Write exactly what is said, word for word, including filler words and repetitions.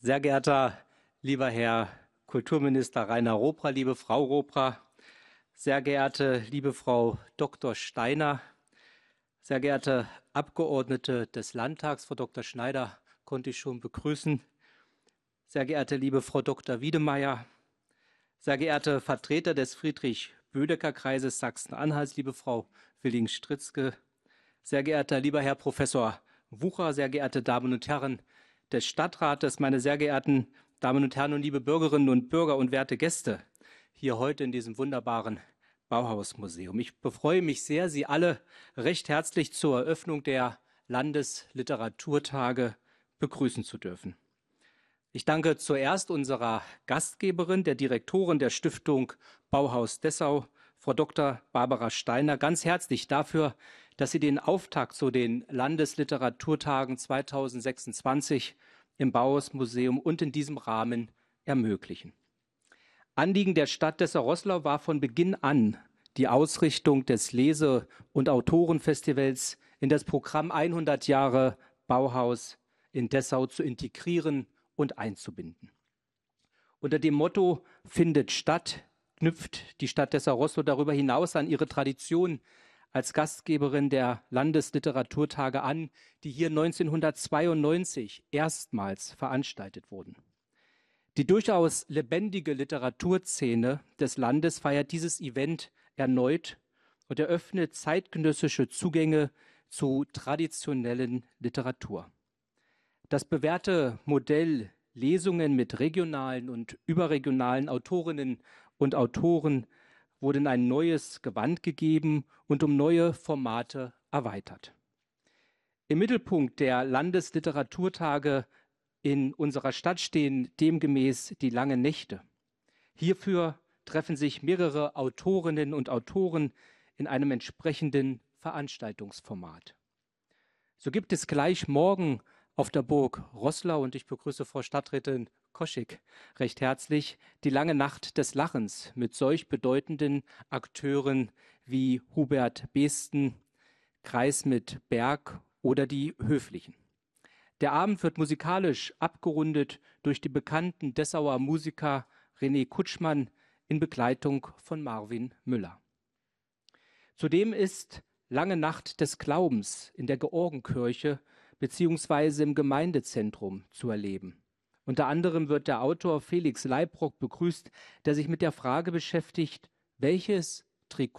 Sehr geehrter lieber Herr Kulturminister Rainer Ropra, liebe Frau Ropra, sehr geehrte liebe Frau Doktor Steiner, sehr geehrte Abgeordnete des Landtags, Frau Doktor Schneider konnte ich schon begrüßen, sehr geehrte liebe Frau Doktor Wiedemeyer, sehr geehrte Vertreter des Friedrich-Bödecker-Kreises Sachsen-Anhalts, liebe Frau Willing-Stritzke, sehr geehrter lieber Herr Professor Wucher, sehr geehrte Damen und Herren des Stadtrates, meine sehr geehrten Damen und Herren und liebe Bürgerinnen und Bürger und werte Gäste hier heute in diesem wunderbaren Bauhausmuseum. Ich befreue mich sehr, Sie alle recht herzlich zur Eröffnung der Landesliteraturtage begrüßen zu dürfen. Ich danke zuerst unserer Gastgeberin, der Direktorin der Stiftung Bauhaus Dessau, Frau Doktor Barbara Steiner, ganz herzlich dafür, dass Sie den Auftakt zu den Landesliteraturtagen zweitausendsechsundzwanzig im Bauhausmuseum und in diesem Rahmen ermöglichen. Anliegen der Stadt Dessau-Roßlau war von Beginn an, die Ausrichtung des Lese- und Autorenfestivals in das Programm hundert Jahre Bauhaus in Dessau zu integrieren und einzubinden. Unter dem Motto "Findet statt" knüpft die Stadt Dessau-Roßlau darüber hinaus an ihre Tradition als Gastgeberin der Landesliteraturtage an, die hier neunzehnhundertzweiundneunzig erstmals veranstaltet wurden. Die durchaus lebendige Literaturszene des Landes feiert dieses Event erneut und eröffnet zeitgenössische Zugänge zu traditionellen Literatur. Das bewährte Modell Lesungen mit regionalen und überregionalen Autorinnen und Autoren wurde in ein neues Gewand gegeben und um neue Formate erweitert. Im Mittelpunkt der Landesliteraturtage in unserer Stadt stehen demgemäß die langen Nächte. Hierfür treffen sich mehrere Autorinnen und Autoren in einem entsprechenden Veranstaltungsformat. So gibt es gleich morgen auf der Burg Roßlau, und ich begrüße Frau Stadträtin Koschik recht herzlich, die lange Nacht des Lachens mit solch bedeutenden Akteuren wie Hubert Besten, Kreis mit Berg oder die Höflichen. Der Abend wird musikalisch abgerundet durch die bekannten Dessauer Musiker René Kutschmann in Begleitung von Marvin Müller. Zudem ist Lange Nacht des Glaubens in der Georgenkirche beziehungsweise im Gemeindezentrum zu erleben. Unter anderem wird der Autor Felix Leibrock begrüßt, der sich mit der Frage beschäftigt, welches Trikot